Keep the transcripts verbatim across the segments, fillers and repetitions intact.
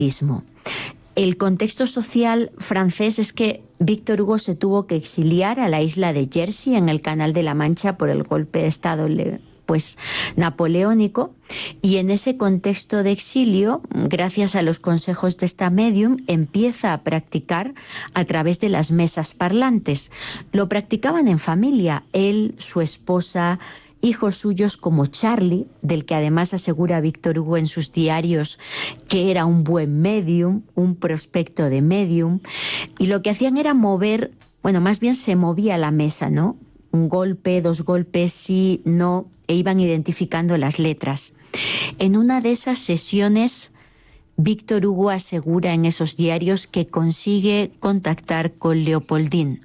nazismo. El contexto social francés es que Víctor Hugo se tuvo que exiliar a la isla de Jersey, en el Canal de la Mancha, por el golpe de Estado pues, napoleónico, y en ese contexto de exilio, gracias a los consejos de esta médium, empieza a practicar a través de las mesas parlantes. Lo practicaban en familia, él, su esposa, hijos suyos como Charlie, del que además asegura Víctor Hugo en sus diarios que era un buen medium, un prospecto de medium, y lo que hacían era mover, bueno, más bien se movía la mesa, ¿no? Un golpe, dos golpes, sí, no, e iban identificando las letras. En una de esas sesiones, Víctor Hugo asegura en esos diarios que consigue contactar con Leopoldine.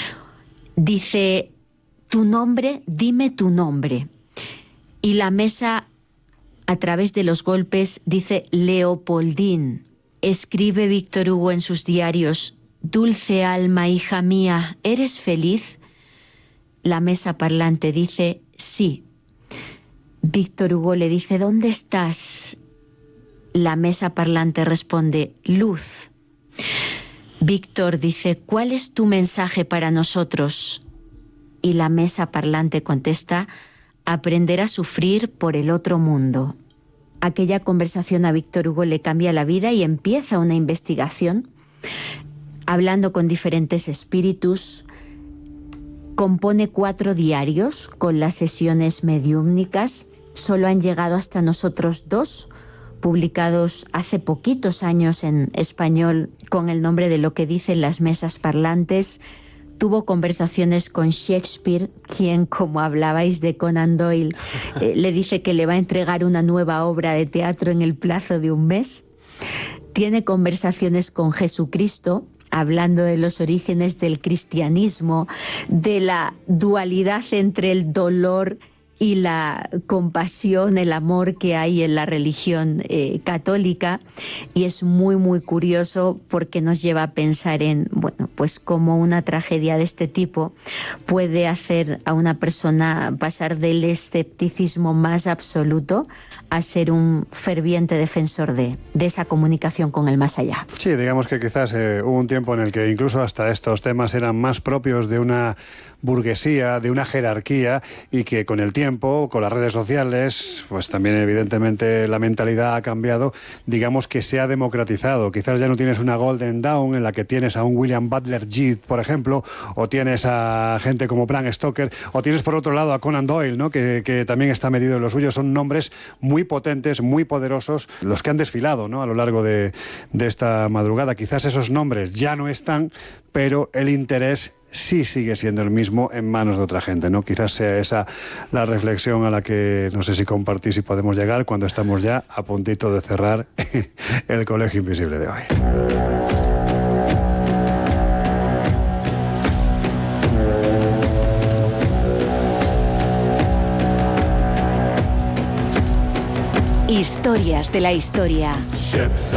Dice: tu nombre, dime tu nombre. Y la mesa, a través de los golpes, dice Leopoldine. Escribe Víctor Hugo en sus diarios: dulce alma, hija mía, ¿eres feliz? La mesa parlante dice: sí. Víctor Hugo le dice: ¿dónde estás? La mesa parlante responde: luz. Víctor dice: ¿cuál es tu mensaje para nosotros? Y la mesa parlante contesta: aprender a sufrir por el otro mundo. Aquella conversación a Víctor Hugo le cambia la vida y empieza una investigación, hablando con diferentes espíritus. Compone cuatro diarios con las sesiones mediúmnicas. Solo han llegado hasta nosotros dos, publicados hace poquitos años en español con el nombre de Lo que dicen las mesas parlantes. Tuvo conversaciones con Shakespeare, quien, como hablabais de Conan Doyle, eh, le dice que le va a entregar una nueva obra de teatro en el plazo de un mes. Tiene conversaciones con Jesucristo, hablando de los orígenes del cristianismo, de la dualidad entre el dolor y la compasión, el amor que hay en la religión eh, católica, y es muy muy curioso porque nos lleva a pensar en, bueno, pues cómo una tragedia de este tipo puede hacer a una persona pasar del escepticismo más absoluto a ser un ferviente defensor de, de esa comunicación con el más allá. Sí, digamos que quizás eh, hubo un tiempo en el que incluso hasta estos temas eran más propios de una burguesía, de una jerarquía, y que con el tiempo, con las redes sociales, pues también evidentemente la mentalidad ha cambiado, digamos que se ha democratizado. Quizás ya no tienes una Golden Dawn en la que tienes a un William Butler Yeats, por ejemplo, o tienes a gente como Bram Stoker, o tienes por otro lado a Conan Doyle, ¿no? que, que también está medido en lo suyo. Son nombres muy potentes, muy poderosos, los que han desfilado, ¿no? a lo largo de, de esta madrugada. Quizás esos nombres ya no están, pero el interés sí sigue siendo el mismo en manos de otra gente, ¿no? Quizás sea esa la reflexión a la que no sé si compartís y podemos llegar cuando estamos ya a puntito de cerrar el Colegio Invisible de hoy. Historias de la historia.